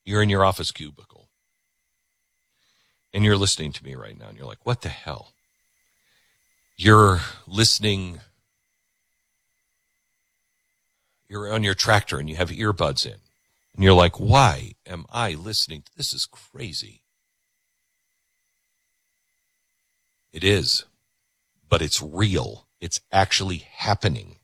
You're in your office cubicle. And you're listening to me right now. And you're like, what the hell? You're listening. You're on your tractor and you have earbuds in. And you're like, why am I listening? This is crazy. It is. But it's real. It's actually happening.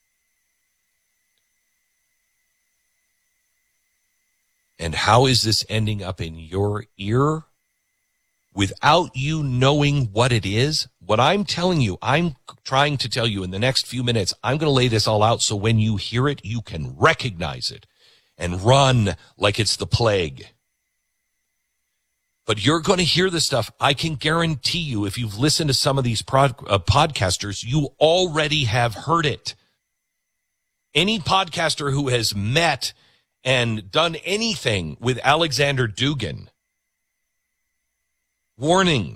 And how is this ending up in your ear without you knowing what it is? What I'm telling you, I'm trying to tell you in the next few minutes, I'm going to lay this all out so when you hear it, you can recognize it and run like it's the plague. But you're going to hear this stuff. I can guarantee you, if you've listened to some of these podcasters, you already have heard it. Any podcaster who has met and done anything with Alexander Dugin, warning.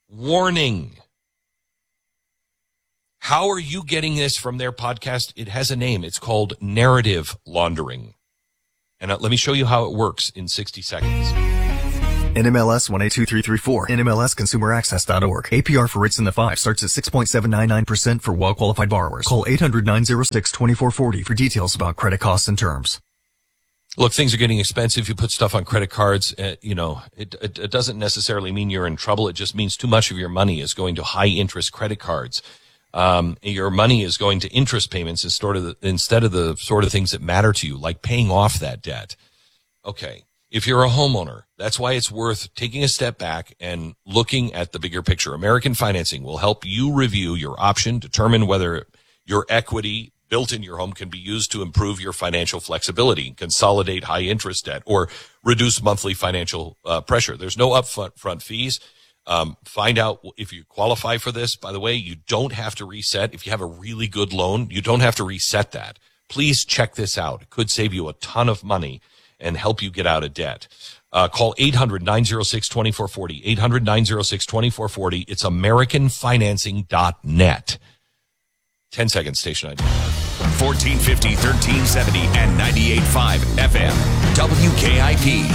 How are you getting this from their podcast? It has a name. It's called narrative laundering. And let me show you how it works in 60 seconds. NMLS 182334, NMLSConsumerAccess.org. APR for rates in the 5 starts at 6.799% for well-qualified borrowers. Call 800-906-2440 for details about credit costs and terms. Look, things are getting expensive. You put stuff on credit cards. It doesn't necessarily mean you're in trouble. It just means too much of your money is going to high-interest credit cards. Your money is going to interest payments instead of the sort of things that matter to you, like paying off that debt. Okay. If you're a homeowner, that's why it's worth taking a step back and looking at the bigger picture. American Financing will help you review your option, determine whether your equity built in your home can be used to improve your financial flexibility, consolidate high interest debt, or reduce monthly financial pressure. There's no upfront fees. Find out if you qualify for this. By the way, you don't have to reset. If you have a really good loan, you don't have to reset that. Please check this out. It could save you a ton of money and help you get out of debt. Call 800-906-2440, 800-906-2440. It's AmericanFinancing.net. 10 seconds, station ID. 1450, 1370, and 98.5 FM. WKIP.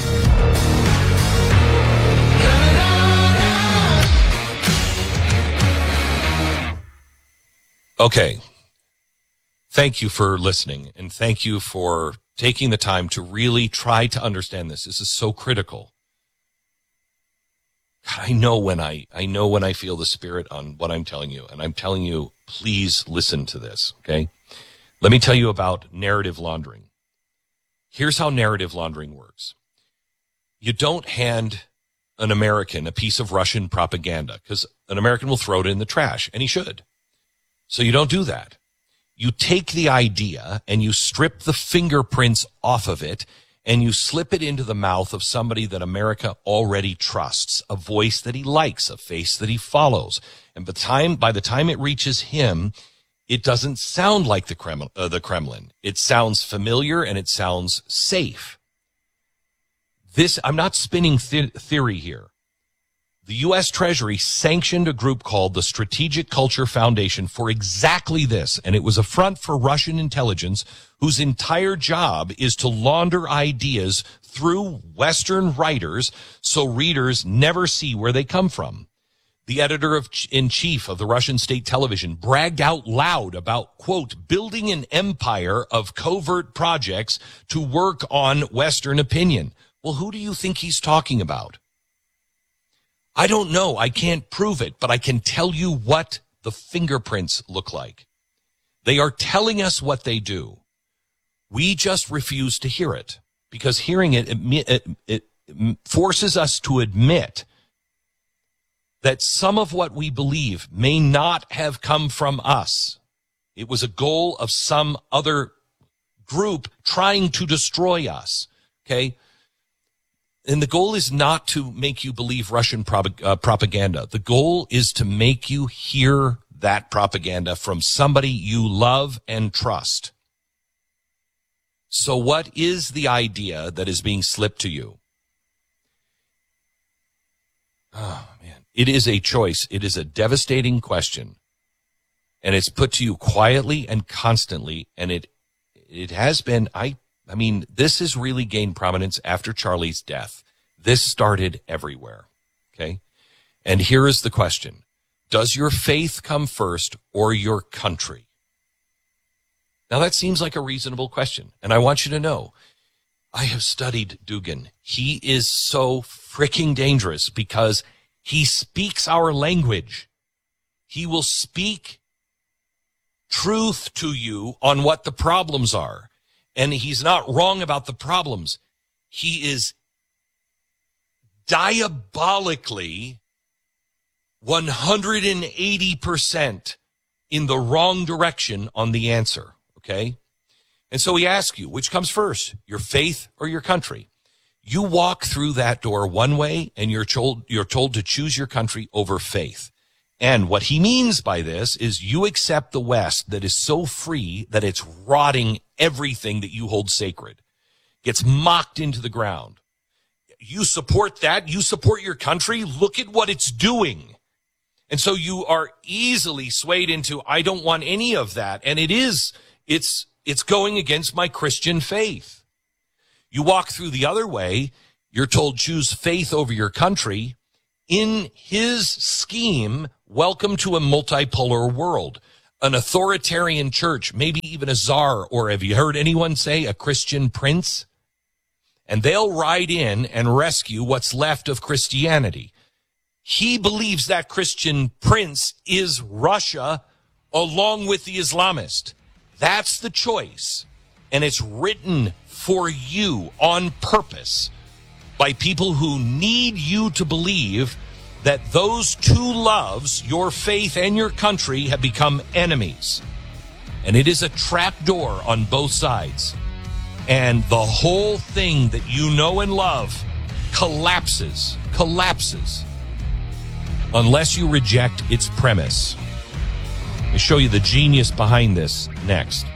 Okay. Thank you for listening, and thank you for taking the time to really try to understand this. This is so critical. God, I know when I feel the spirit on what I'm telling you, and I'm telling you, please listen to this, okay? Let me tell you about narrative laundering. Here's how narrative laundering works. You don't hand an American a piece of Russian propaganda, because an American will throw it in the trash, and he should. So you don't do that. You take the idea and you strip the fingerprints off of it and you slip it into the mouth of somebody that America already trusts, a voice that he likes, a face that he follows. And by the time it reaches him, it doesn't sound like the Kremlin. It sounds familiar and it sounds safe. I'm not spinning theory here. The U.S. Treasury sanctioned a group called the Strategic Culture Foundation for exactly this, and it was a front for Russian intelligence whose entire job is to launder ideas through Western writers so readers never see where they come from. The editor-in-chief of the Russian state television bragged out loud about, quote, building an empire of covert projects to work on Western opinion. Well, who do you think he's talking about? I don't know. I can't prove it, but I can tell you what the fingerprints look like. They are telling us what they do. We just refuse to hear it because hearing it forces us to admit that some of what we believe may not have come from us. It was a goal of some other group trying to destroy us. Okay? And the goal is not to make you believe Russian propaganda. The goal is to make you hear that propaganda from somebody you love and trust. So what is the idea that is being slipped to you? Oh, man. It is a choice. It is a devastating question. And it's put to you quietly and constantly. And it has been, I I mean, this has really gained prominence after Charlie's death. This started everywhere, okay? And here is the question. Does your faith come first or your country? Now, that seems like a reasonable question, and I want you to know, I have studied Dugin. He is so freaking dangerous because he speaks our language. He will speak truth to you on what the problems are. And he's not wrong about the problems. He is diabolically 180% in the wrong direction on the answer, okay? And so he asks you, which comes first, your faith or your country? You walk through that door one way, and you're told to choose your country over faith. And what he means by this is you accept the West that is so free that it's rotting everything that you hold sacred. Gets mocked into the ground. You support that. You support your country. Look at what it's doing. And so you are easily swayed into, I don't want any of that. And it's going against my Christian faith. You walk through the other way. You're told choose faith over your country. In his scheme, welcome to a multipolar world, an authoritarian church, maybe even a czar, or have you heard anyone say a Christian prince? And they'll ride in and rescue what's left of Christianity. He believes that Christian prince is Russia along with the Islamist. That's the choice. And it's written for you on purpose by people who need you to believe that those two loves, your faith and your country, have become enemies. And it is a trap door on both sides. And the whole thing that you know and love collapses unless you reject its premise. I'll show you the genius behind this next.